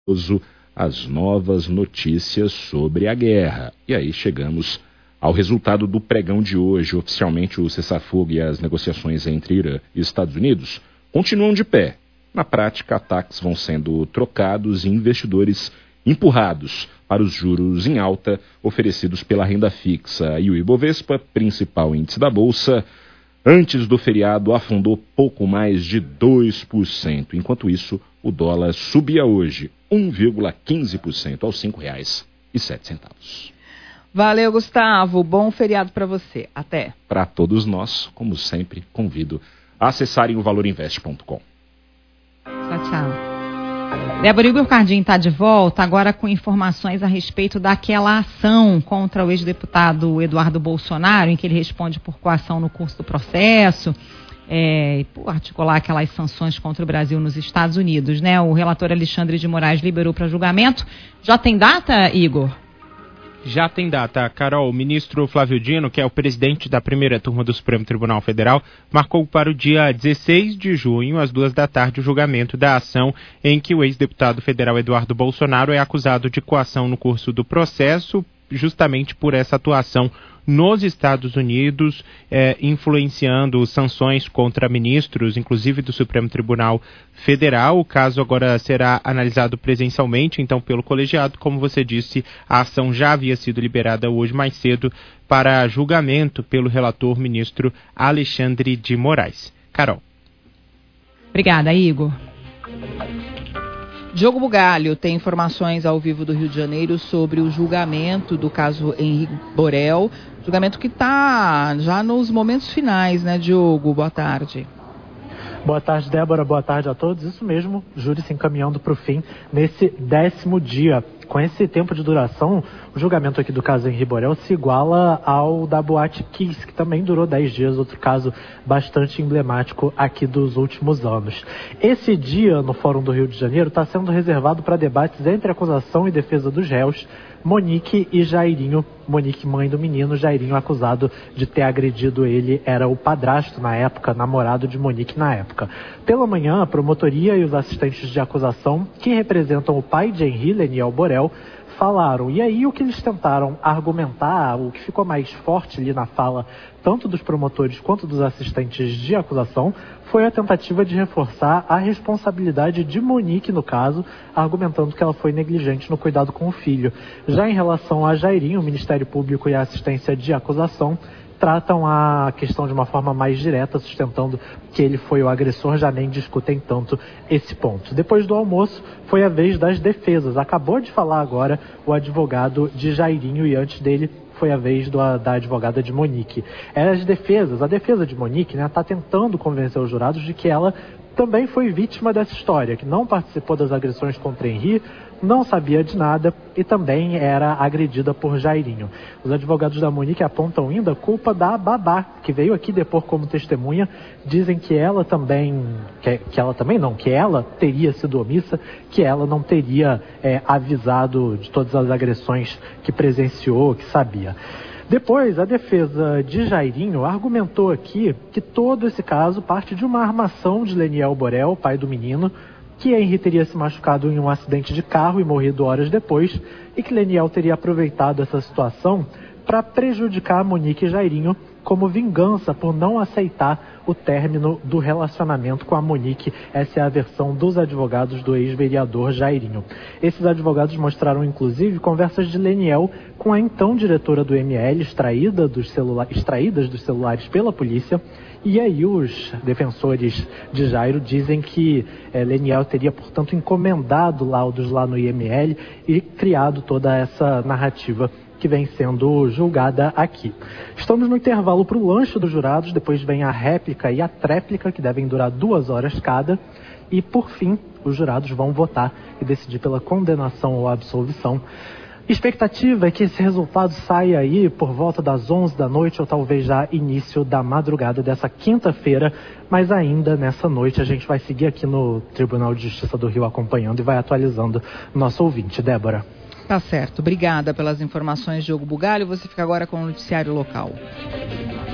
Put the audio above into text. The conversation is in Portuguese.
as novas notícias sobre a guerra. E aí chegamos ao resultado do pregão de hoje. Oficialmente, o cessar-fogo e as negociações entre Irã e Estados Unidos continuam de pé. Na prática, ataques vão sendo trocados e investidores empurrados para os juros em alta oferecidos pela renda fixa. E o Ibovespa, principal índice da Bolsa, antes do feriado afundou pouco mais de 2%. Enquanto isso, o dólar subia hoje 1,15% aos R$ 5,07. Valeu, Gustavo. Bom feriado para você. Até. Para todos nós, como sempre, convido a acessarem o valorinvest.com. Tchau. Débora, Igor Cardin está de volta agora com informações a respeito daquela ação contra o ex-deputado Eduardo Bolsonaro, em que ele responde por coação no curso do processo, e por articular aquelas sanções contra o Brasil nos Estados Unidos, né? O relator Alexandre de Moraes liberou para julgamento. Já tem data, Igor? Já tem data, Carol. O ministro Flávio Dino, que é o presidente da primeira turma do Supremo Tribunal Federal, marcou para o dia 16 de junho, às 14h, o julgamento da ação em que o ex-deputado federal Eduardo Bolsonaro é acusado de coação no curso do processo, justamente por essa atuação nos Estados Unidos, influenciando sanções contra ministros, inclusive do Supremo Tribunal Federal. O caso agora será analisado presencialmente, então, pelo colegiado. Como você disse, a ação já havia sido liberada hoje mais cedo para julgamento pelo relator ministro Alexandre de Moraes. Carol. Obrigada, Igor. Diogo Bugalho tem informações ao vivo do Rio de Janeiro sobre o julgamento do caso Henrique Borel. Julgamento que está já nos momentos finais, né, Diogo? Boa tarde. Boa tarde, Débora. Boa tarde a todos. Isso mesmo, júri se encaminhando para o fim nesse 10º dia. Com esse tempo de duração, o julgamento aqui do caso Henrique Borel se iguala ao da Boate Kiss, que também durou 10 dias, outro caso bastante emblemático aqui dos últimos anos. Esse dia, no Fórum do Rio de Janeiro, está sendo reservado para debates entre acusação e defesa dos réus, Monique e Jairinho. Monique, mãe do menino, Jairinho, acusado de ter agredido ele, era o padrasto na época, namorado de Monique na época. Pela manhã, a promotoria e os assistentes de acusação, que representam o pai de Henrique, Leniel Borel, falaram. E aí o que eles tentaram argumentar, o que ficou mais forte ali na fala, tanto dos promotores quanto dos assistentes de acusação, foi a tentativa de reforçar a responsabilidade de Monique no caso, argumentando que ela foi negligente no cuidado com o filho. Já em relação a Jairinho, o Ministério Público e a assistência de acusação tratam a questão de uma forma mais direta, sustentando que ele foi o agressor, já nem discutem tanto esse ponto. Depois do almoço, foi a vez das defesas. Acabou de falar agora o advogado de Jairinho e antes dele foi a vez da advogada de Monique. A defesa de Monique, né, está tentando convencer os jurados de que ela também foi vítima dessa história, que não participou das agressões contra Henrique, não sabia de nada e também era agredida por Jairinho. Os advogados da Monique apontam ainda a culpa da babá, que veio aqui depor como testemunha. Dizem que ela também, que ela teria sido omissa, que ela não teria avisado de todas as agressões que presenciou, que sabia. Depois, a defesa de Jairinho argumentou aqui que todo esse caso parte de uma armação de Leniel Borel, pai do menino, que Henrique teria se machucado em um acidente de carro e morrido horas depois, e que Leniel teria aproveitado essa situação para prejudicar Monique e Jairinho como vingança por não aceitar o término do relacionamento com a Monique. Essa é a versão dos advogados do ex-vereador Jairinho. Esses advogados mostraram, inclusive, conversas de Leniel com a então diretora do ML, extraídas dos celulares pela polícia. E aí os defensores de Jairo dizem que Leniel teria, portanto, encomendado laudos lá no IML e criado toda essa narrativa que vem sendo julgada aqui. Estamos no intervalo para o lanche dos jurados, depois vem a réplica e a tréplica, que devem durar 2 horas cada, e por fim os jurados vão votar e decidir pela condenação ou absolvição. Expectativa é que esse resultado saia aí por volta das 11 da noite ou talvez já início da madrugada dessa quinta-feira, mas ainda nessa noite a gente vai seguir aqui no Tribunal de Justiça do Rio acompanhando e vai atualizando nosso ouvinte. Débora. Tá certo. Obrigada pelas informações, Diogo Bugalho. Você fica agora com o noticiário local.